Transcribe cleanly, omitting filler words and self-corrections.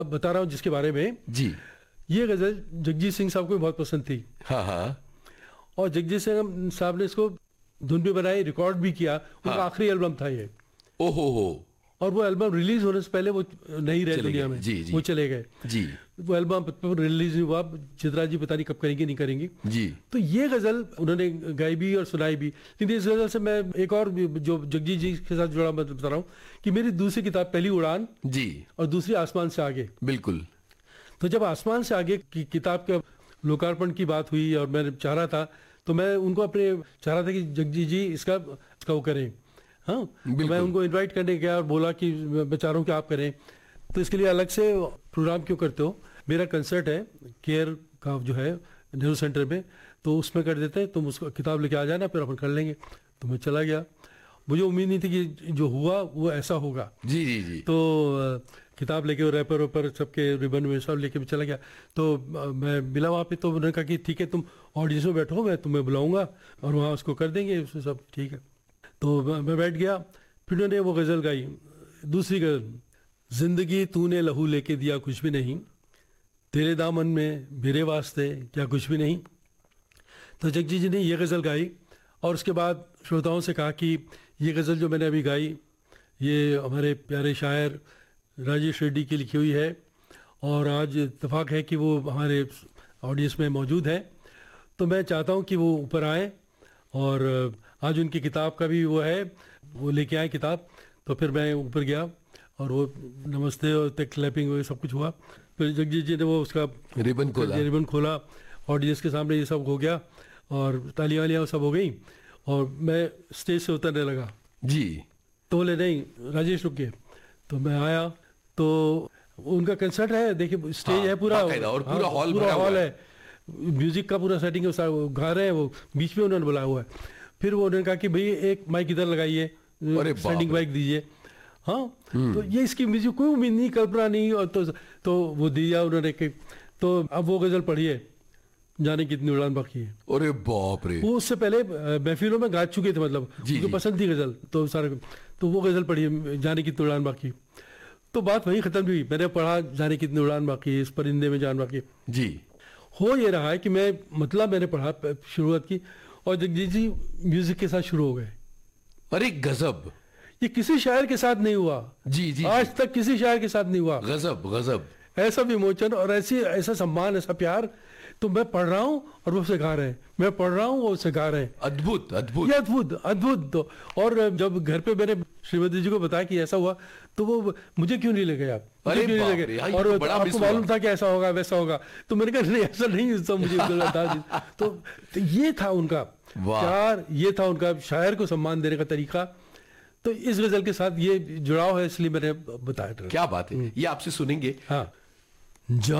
बता रहा हूँ जिसके बारे में जी। ये गजल जगजीत सिंह साहब को भी बहुत पसंद थी। हाँ हाँ। और जगजीत सिंह साहब ने इसको धुन भी बनाई, रिकॉर्ड भी किया। उनका आखिरी एल्बम था ये। ओहो हो। और वो एल्बम रिलीज होने से पहले वो नहीं रहे दुनिया में। जी, जी। वो चले गए जी। वो एल्बम रिलीज हुआ, चित्रा जी पता नहीं कब करेंगी नहीं करेंगी। जी। तो ये गजल उन्होंने गाई भी और सुनाई भी। लेकिन इस गजल से मैं एक और जो जगजीत जी के साथ जुड़ा मैं बता रहा हूँ कि मेरी दूसरी किताब पहली उड़ान जी और दूसरी आसमान से आगे। बिल्कुल। तो जब आसमान से आगे की किताब के लोकार्पण की बात हुई और मैं चाह रहा था, तो मैं उनको अपने चाह रहा था कि जगजीत जी इसका वो करें। हाँ, तो मैं उनको इनवाइट करने गया और बोला कि मैं चाह रहा हूँ कि आप करें। तो इसके लिए अलग से प्रोग्राम क्यों करते हो, मेरा कंसर्ट है केयर का जो है नेहरू सेंटर में, तो उसमें कर देते हैं, तुम उसको किताब लेके आ जाना, फिर अपन कर लेंगे। तो मैं चला गया, मुझे उम्मीद नहीं थी कि जो हुआ वो ऐसा होगा। जी जी जी। तो किताब लेके रैपर वेपर सबके रिबन में सब लेके चला गया। तो मैं मिला वहाँ पे, तो उन्होंने कहा कि ठीक है तुम ऑडियंस में बैठो, मैं तुम्हें बुलाऊंगा और वहाँ उसको कर देंगे, उसमें सब ठीक है। तो मैं बैठ गया, फिर उन्होंने वो गज़ल गाई, दूसरी गज़ल, जिंदगी तूने लहू लेके दिया कुछ भी नहीं, तेरे दामन में मेरे वास्ते क्या कुछ भी नहीं। तो जगजीत जी ने ये गज़ल गाई और उसके बाद श्रोताओं से कहा कि ये गज़ल जो मैंने अभी गाई ये हमारे प्यारे शायर राजेश रेड्डी की लिखी हुई है और आज इत्तेफाक है कि वो हमारे ऑडियंस में मौजूद है, तो मैं चाहता हूँ कि वो ऊपर आए और आज उनकी किताब का भी वो है, वो लेके आए किताब। तो फिर मैं ऊपर गया और वो नमस्ते और क्लैपिंग वो सब कुछ हुआ। फिर जगजीत जी ने वो उसका रिबन खोला, ऑडियंस के सामने ये सब हो गया और तालियां वालियाँ सब हो गई और मैं स्टेज से उतरने लगा जी। तो बोले नहीं राजेश रुक गए। तो मैं आया तो उनका कंसर्ट है, देखिए स्टेज है पूरा और पूरा हॉल है, म्यूजिक का पूरा सेटिंग है, वो गा रहे हैं, वो बीच में उन्होंने बुलाया हुआ है। फिर वो उन्होंने कहा कि भाई एक माइक इधर लगाइए, स्टैंडिंग माइक दीजिए। हाँ, तो ये इसकी म्यूजिक कोई उम्मीद नहीं, कल्पना नहीं। और तो वो दिया उन्होंने। तो अब वो गजल पढ़िए, जाने कितनी उड़ान बाकी है। अरे बाप रे। वो उससे पहले महफिलों में गा चुके थे, मतलब उनको पसंद थी गजल, तो सारे तो वो गजल पढ़िए, जाने कितनी उड़ान बाकी। तो बात वहीं खत्म हुई, मैंने पढ़ा जाने कितनी उड़ान बाकी, इस परिंदे में जान बाकी। जी। हो ये रहा है कि मैं मतलब मैंने पढ़ा शुरुआत की और जगजीत जी म्यूजिक के साथ शुरू हो गए। अरे गजब, ये किसी शायर के साथ नहीं हुआ। जी जी। आज तक किसी शायर के साथ नहीं हुआ। गजब गजब, ऐसा विमोचन और ऐसा सम्मान, ऐसा प्यार। तो मैं पढ़ रहा हूँ और वो उसे गा रहे हैं, मैं पढ़ रहा हूँ वो उसे गा रहे हैं। अद्भुत अद्भुत, ये अद्भुत अद्भुत। तो और जब घर पे मैंने श्रीमती जी को बताया कि ऐसा हुआ, तो वो मुझे क्यों नहीं लगे आप, मुझे क्यों नहीं लगे, और आपको मालूम था कि ऐसा होगा वैसा होगा। तो मैंने कहा नहीं ऐसा नहीं, सब मुझे था। तो ये था उनका प्यार, ये था उनका शायर को सम्मान देने का तरीका। तो इस गजल के साथ ये जुड़ाव है, इसलिए मैंने बताया। क्या बात है, ये आपसे सुनेंगे। हाँ।